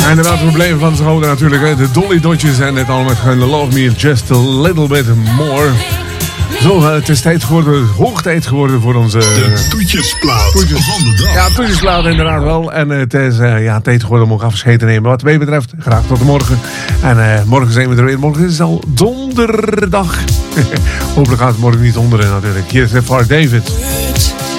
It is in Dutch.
inderdaad, we bleven van scholen natuurlijk. Hè. De Dolly Dotjes en het allemaal met Love Me Just a Little Bit More. Zo, het is tijd geworden, hoog tijd geworden voor onze... De toetjesplaat van de dag. Ja, toetjesplaat inderdaad wel. En het is tijd geworden om ook afscheid te nemen. Wat mij betreft, graag tot morgen. En morgen zijn we er weer. Morgen is het al donderdag. Hopelijk gaat het morgen niet onderen natuurlijk. Hier is Far David.